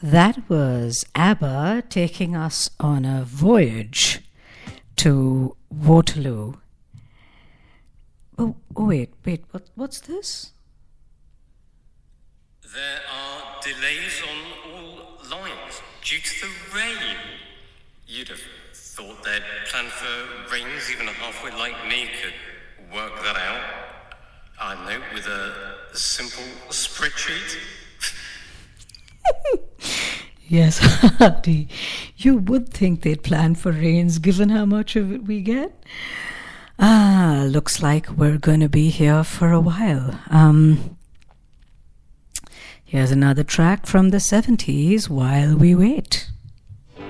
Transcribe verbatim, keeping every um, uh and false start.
That was ABBA taking us on a voyage to Waterloo. Oh, oh wait, wait, what, what's this? There are delays on all lines due to the rain. You'd have thought they'd planned for rains. Even a halfwit like me could work that out. I know, with a simple spreadsheet. Yes, Hardy, you would think they'd plan for rains given how much of it we get. Ah, looks like we're going to be here for a while. Um, here's another track from the seventies, While We Wait.